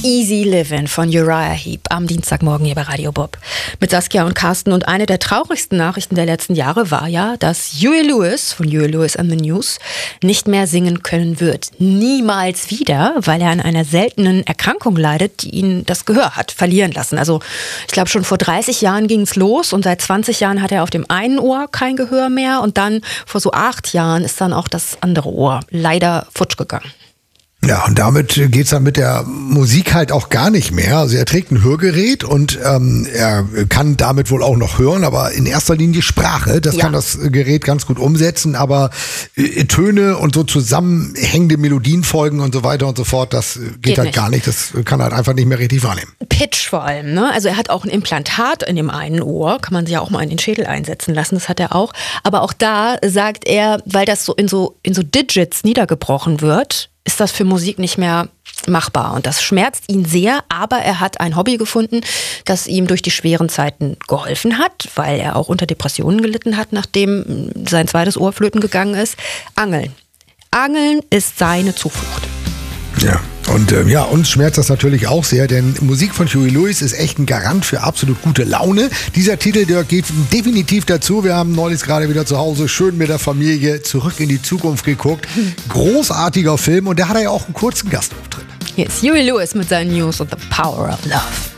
Easy Livin' von Uriah Heep am Dienstagmorgen hier bei Radio Bob. Mit Saskia und Carsten. Und eine der traurigsten Nachrichten der letzten Jahre war ja, dass Huey Lewis von Huey Lewis and the News nicht mehr singen können wird. Niemals wieder, weil er an einer seltenen Erkrankung leidet, die ihn das Gehör hat verlieren lassen. Also ich glaube, schon vor 30 Jahren ging es los und seit 20 Jahren hat er auf dem einen Ohr kein Gehör mehr. Und dann vor so 8 Jahren ist dann auch das andere Ohr leider futsch gegangen. Ja, und damit geht's dann mit der Musik halt auch gar nicht mehr. Also er trägt ein Hörgerät und er kann damit wohl auch noch hören, aber in erster Linie Sprache. Das kann das Gerät ganz gut umsetzen, aber Töne und so zusammenhängende Melodienfolgen und so weiter und so fort, das geht halt nicht. Gar nicht. Das kann er halt einfach nicht mehr richtig wahrnehmen. Pitch vor allem, ne? Also er hat auch ein Implantat in dem einen Ohr, kann man sich ja auch mal in den Schädel einsetzen lassen, das hat er auch. Aber auch da sagt er, weil das so in so Digits niedergebrochen wird, ist das für Musik nicht mehr machbar. Und das schmerzt ihn sehr, aber er hat ein Hobby gefunden, das ihm durch die schweren Zeiten geholfen hat, weil er auch unter Depressionen gelitten hat, nachdem sein zweites Ohr flöten gegangen ist. Angeln. Angeln ist seine Zuflucht. Ja, und uns schmerzt das natürlich auch sehr, denn Musik von Huey Lewis ist echt ein Garant für absolut gute Laune. Dieser Titel, der geht definitiv dazu. Wir haben neulich gerade wieder zu Hause schön mit der Familie Zurück in die Zukunft geguckt. Großartiger Film und da hat er ja auch einen kurzen Gastauftritt. Hier ist Huey Lewis mit seinen News und The Power of Love.